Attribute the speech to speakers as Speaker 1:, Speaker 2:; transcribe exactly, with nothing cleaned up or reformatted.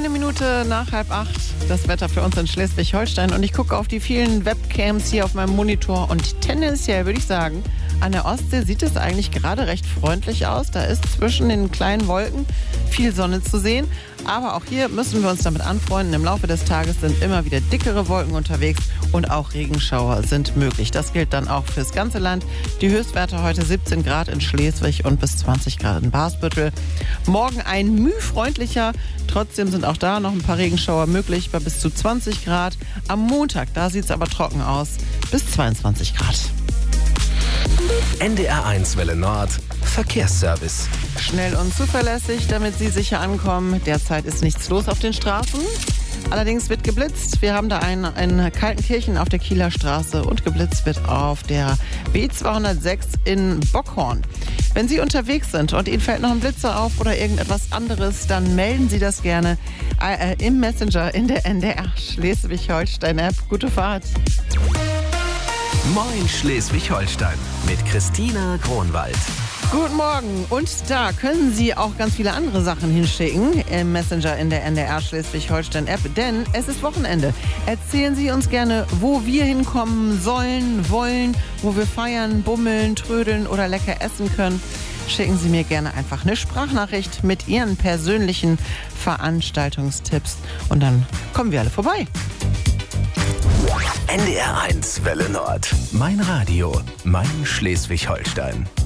Speaker 1: Eine Minute nach halb acht, das Wetter für uns in Schleswig-Holstein. Und ich gucke auf die vielen Webcams hier auf meinem Monitor. Und tendenziell würde ich sagen, an der Ostsee sieht es eigentlich gerade recht freundlich aus. Da ist zwischen den kleinen Wolken viel Sonne zu sehen. Aber auch hier müssen wir uns damit anfreunden. Im Laufe des Tages sind immer wieder dickere Wolken unterwegs und auch Regenschauer sind möglich. Das gilt dann auch fürs ganze Land. Die Höchstwerte heute siebzehn Grad in Schleswig und bis zwanzig Grad in Barsbüttel. Morgen ein mühfreundlicher. Trotzdem sind auch da noch ein paar Regenschauer möglich bei bis zu zwanzig Grad. Am Montag, da sieht es aber trocken aus, bis zweiundzwanzig Grad.
Speaker 2: N D R eins Welle Nord Verkehrsservice.
Speaker 1: Schnell und zuverlässig, damit Sie sicher ankommen. Derzeit ist nichts los auf den Straßen. Allerdings wird geblitzt. Wir haben da einen in Kaltenkirchen auf der Kieler Straße und geblitzt wird auf der B zweihundertsechs in Bockhorn. Wenn Sie unterwegs sind und Ihnen fällt noch ein Blitzer auf oder irgendetwas anderes, dann melden Sie das gerne äh, im Messenger in der N D R Schleswig-Holstein-App. Gute Fahrt.
Speaker 2: Moin Schleswig-Holstein mit Christina Kronwald.
Speaker 1: Guten Morgen. Und da können Sie auch ganz viele andere Sachen hinschicken im Messenger in der N D R Schleswig-Holstein-App, denn es ist Wochenende. Erzählen Sie uns gerne, wo wir hinkommen sollen, wollen, wo wir feiern, bummeln, trödeln oder lecker essen können. Schicken Sie mir gerne einfach eine Sprachnachricht mit Ihren persönlichen Veranstaltungstipps und dann kommen wir alle vorbei.
Speaker 2: N D R eins Welle Nord. Mein Radio, mein Schleswig-Holstein.